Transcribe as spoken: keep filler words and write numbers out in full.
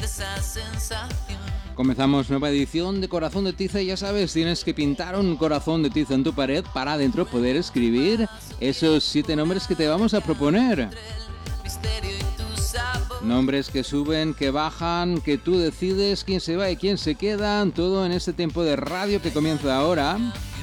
Comenzamos nueva edición de Corazón de Tiza y ya sabes, tienes que pintar un corazón de tiza en tu pared para adentro poder escribir esos siete nombres que te vamos a proponer. Nombres que suben, que bajan, que tú decides quién se va y quién se queda, todo en este tiempo de radio que comienza ahora.